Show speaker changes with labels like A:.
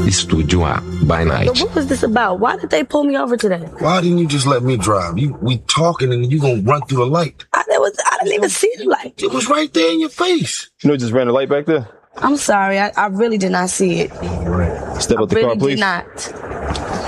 A: Estúdio A, by Night.
B: So what was this about? Why did they pull me over today?
C: Why didn't you just let me drive? We talking and you gonna run through the light.
B: I didn't even see the light.
C: It was right there in your face.
D: You know, just ran the light back there.
B: I'm sorry. I really did not see it.
C: All right.
D: Step out the car, please.
B: Did not.